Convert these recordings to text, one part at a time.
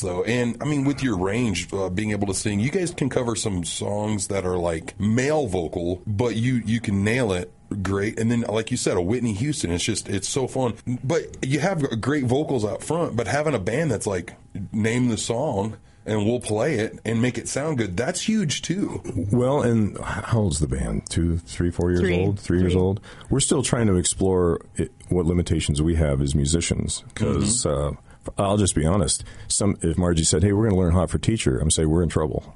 though. And, I mean, with your range, being able to sing, you guys can cover some songs that are like male vocal, but you can nail it great. And then, like you said, a Whitney Houston, it's so fun. But you have great vocals out front, but having a band that's like, name the song and we'll play it and make it sound good, that's huge too. Well, and how old's the band? 2, 3, 4 years old? 3 years old? We're still trying to explore what limitations we have as musicians, because I'll just be honest. If Margie said, "Hey, we're going to learn Hot for Teacher," I'm saying we're in trouble.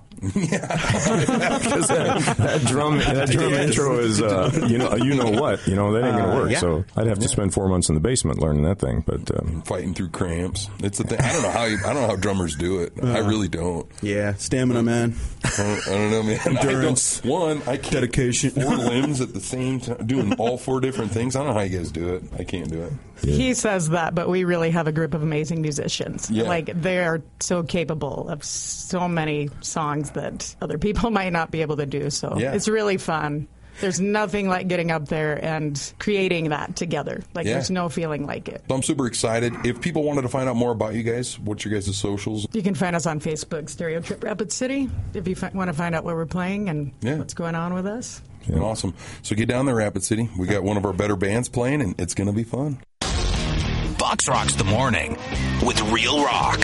Because that drum intro is you know what, that ain't gonna work. Yeah. So I'd have to spend 4 months in the basement learning that thing. But fighting through cramps, it's the thing. I don't know how drummers do it. I really don't. Yeah, stamina, man. I don't know, man. Endurance. I can't. Dedication. 4 limbs at the same time, doing all 4 different things. I don't know how you guys do it. I can't do it. Yeah. He says that, but we really have a group of amazing musicians. Yeah. Like, they are so capable of so many songs that other people might not be able to do. So It's really fun. There's nothing like getting up there and creating that together. There's no feeling like it. So I'm super excited. If people wanted to find out more about you guys, what's your guys' socials? You can find us on Facebook, Stereo Trip Rapid City, if you want to find out where we're playing and what's going on with us. Yeah. Awesome. So get down there, Rapid City. We got one of our better bands playing, and it's going to be fun. Fox Rocks the Morning with Real Rock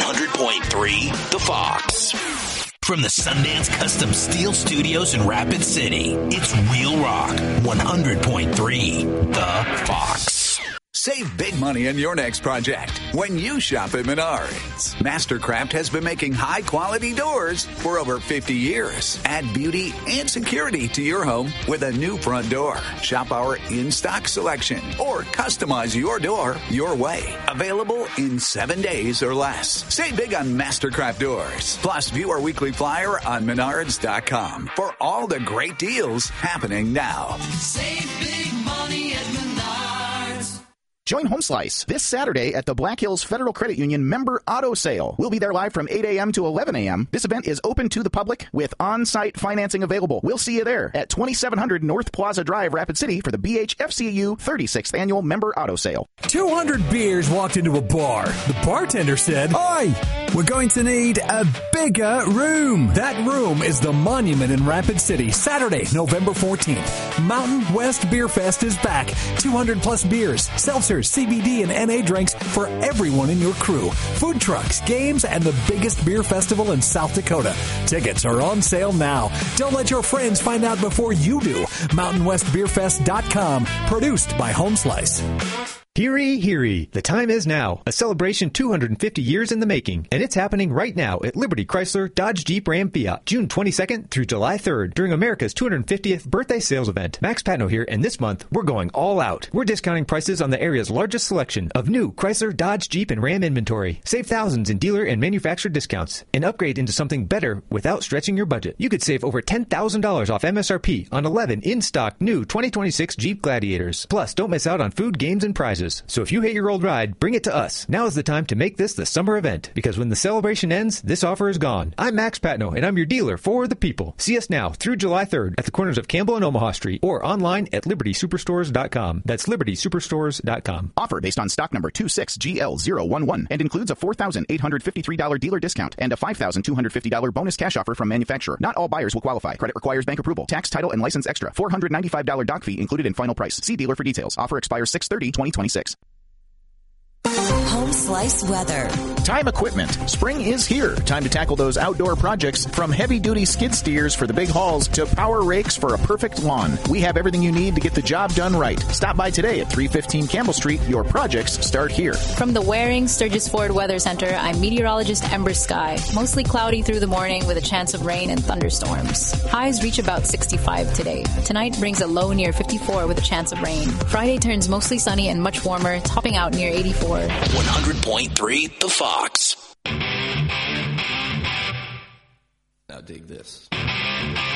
100.3 The Fox. From the Sundance Custom Steel Studios in Rapid City, it's Real Rock 100.3 The Fox. Save big money on your next project when you shop at Menards. Mastercraft has been making high-quality doors for over 50 years. Add beauty and security to your home with a new front door. Shop our in-stock selection or customize your door your way. Available in 7 days or less. Save big on Mastercraft doors. Plus, view our weekly flyer on Menards.com for all the great deals happening now. Save big money at Menards. Join Home Slice this Saturday at the Black Hills Federal Credit Union Member Auto Sale. We'll be there live from 8 a.m. to 11 a.m. This event is open to the public with on-site financing available. We'll see you there at 2700 North Plaza Drive, Rapid City for the BHFCU 36th Annual Member Auto Sale. 200 beers walked into a bar. The bartender said, "Oi, we're going to need a bigger room." That room is the Monument in Rapid City. Saturday, November 14th. Mountain West Beer Fest is back. 200 plus beers, seltzers, CBD, and NA drinks for everyone in your crew. Food trucks, games, and the biggest beer festival in South Dakota. Tickets are on sale now. Don't let your friends find out before you do. MountainWestBeerFest.com. Produced by Home Slice. Heary, heary. The time is now. A celebration 250 years in the making, and it's happening right now at Liberty Chrysler, Dodge, Jeep, Ram, Fiat, June 22nd through July 3rd during America's 250th birthday sales event. Max Patno here, and this month, we're going all out. We're discounting prices on the area's largest selection of new Chrysler, Dodge, Jeep, and Ram inventory. Save thousands in dealer and manufacturer discounts and upgrade into something better without stretching your budget. You could save over $10,000 off MSRP on 11 in-stock new 2026 Jeep Gladiators. Plus, don't miss out on food, games, and prizes. So if you hate your old ride, bring it to us. Now is the time to make this the summer event, because when the celebration ends, this offer is gone. I'm Max Patno, and I'm your dealer for the people. See us now through July 3rd at the corners of Campbell and Omaha Street, or online at LibertySuperstores.com. That's LibertySuperstores.com. Offer based on stock number 26GL011 and includes a $4,853 dealer discount and a $5,250 bonus cash offer from manufacturer. Not all buyers will qualify. Credit requires bank approval. Tax, title, and license extra. $495 doc fee included in final price. See dealer for details. Offer expires 6/30/2026. Home Slice weather. Time equipment. Spring is here. Time to tackle those outdoor projects, from heavy-duty skid steers for the big hauls to power rakes for a perfect lawn. We have everything you need to get the job done right. Stop by today at 315 Campbell Street. Your projects start here. From the Waring Sturgis Ford Weather Center, I'm meteorologist Ember Sky. Mostly cloudy through the morning with a chance of rain and thunderstorms. Highs reach about 65 today. Tonight brings a low near 54 with a chance of rain. Friday turns mostly sunny and much warmer, topping out near 84. 100.3 The Fox. Now dig this.